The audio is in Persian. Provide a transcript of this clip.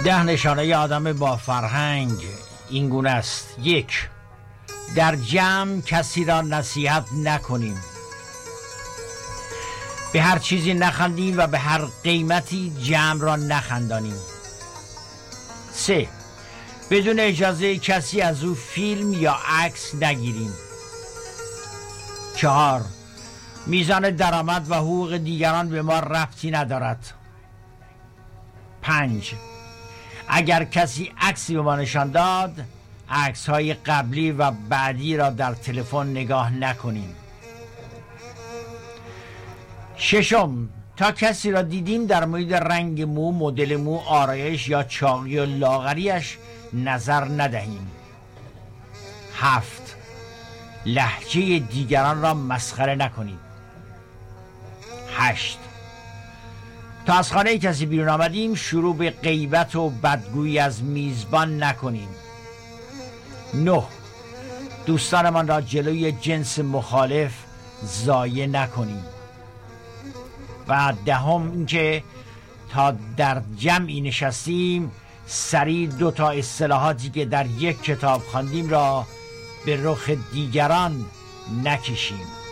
10 نشانه آدم با فرهنگ این گونه است. 1. در جمع کسی را نصیحت نکنیم. به هر چیزی نخندیم و به هر قیمتی جمع را نخندانیم. 3. بدون اجازه کسی از او فیلم یا عکس نگیریم. 4. میزان درآمد و حقوق دیگران به ما ربطی ندارد. 5. اگر کسی عکسی به ما نشان داد، عکس‌های قبلی و بعدی را در تلفن نگاه نکنیم. 6. تا کسی را دیدیم در مورد رنگ مو، مدل مو، آرایش یا چاقی و لاغریش نظر ندهیم. 7. لهجه دیگران را مسخره نکنیم. 8. تا از خانه کسی بیرون آمدیم شروع به غیبت و بدگویی از میزبان نکنیم. 9. دوستانمان را جلوی جنس مخالف ضایع نکنیم. و 10 اینکه تا در جمعی نشستیم سریع 2 تا اصطلاحاتی که در یک کتاب خواندیم را به رخ دیگران نکشیم.